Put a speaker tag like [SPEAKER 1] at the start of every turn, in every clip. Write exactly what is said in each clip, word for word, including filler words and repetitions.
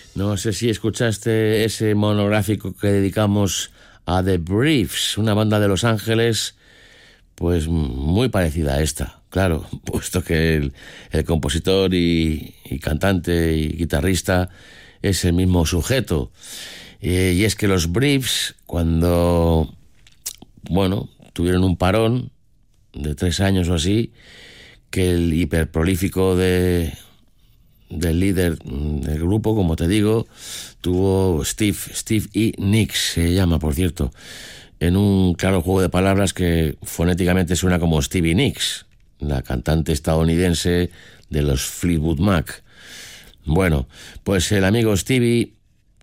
[SPEAKER 1] No sé si escuchaste ese monográfico que dedicamos a The Briefs, una banda de Los Ángeles, pues muy parecida a esta, claro, puesto que el, el compositor y, y cantante y guitarrista es el mismo sujeto. Eh, y es que los Briefs, cuando, bueno, tuvieron un parón de tres años o así, que el hiperprolífico de... del líder del grupo, como te digo, tuvo Steve, Steve E. Nicks, se llama, por cierto, en un claro juego de palabras que fonéticamente suena como Stevie Nicks, la cantante estadounidense de los Fleetwood Mac. Bueno, pues el amigo Stevie,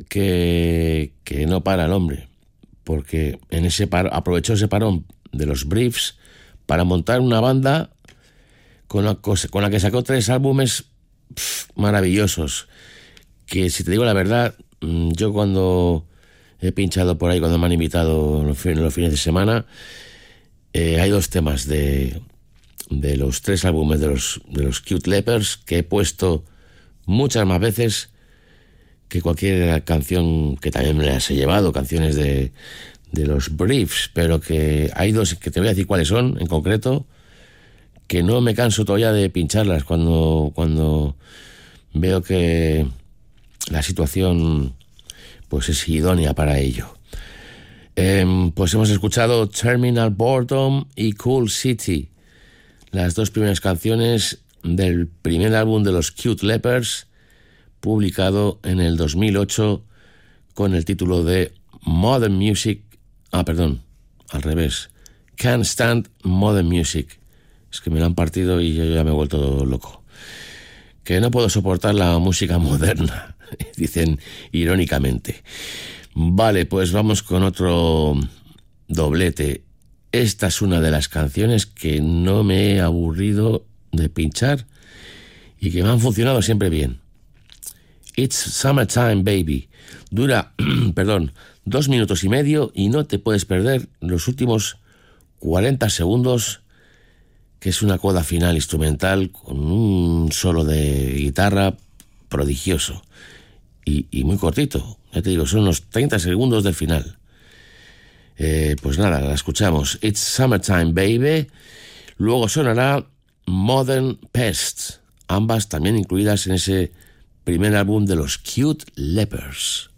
[SPEAKER 1] que, que no para el hombre, porque en ese paro, aprovechó ese parón de los Briefs para montar una banda con la, con la que sacó tres álbumes Pff, maravillosos, que si te digo la verdad, yo cuando he pinchado por ahí, cuando me han invitado en los fines, los fines de semana, eh, hay dos temas de, de los tres álbumes de los, de los Cute Lepers que he puesto muchas más veces que cualquier canción que también me las he llevado, canciones de, de los Briefs, pero que hay dos que te voy a decir cuáles son en concreto, que no me canso todavía de pincharlas cuando, cuando veo que la situación pues es idónea para ello. Eh, pues hemos escuchado Terminal Boredom y Cool City, las dos primeras canciones del primer álbum de los Cute Lepers, publicado en el dos mil ocho con el título de Modern Music, ah, perdón, al revés, Can't Stand Modern Music. Es que me lo han partido y yo ya me he vuelto loco. Que no puedo soportar la música moderna, dicen irónicamente. Vale, pues vamos con otro doblete. Esta es una de las canciones que no me he aburrido de pinchar y que me han funcionado siempre bien. It's Summertime Baby. Dura, perdón, dos minutos y medio y no te puedes perder los últimos cuarenta segundos, que es una coda final instrumental con un solo de guitarra prodigioso y, y muy cortito, ya te digo, son unos treinta segundos del final. Eh, pues nada, la escuchamos, It's Summertime Baby. Luego sonará Modern Pest, ambas también incluidas en ese primer álbum de los Cute Lepers.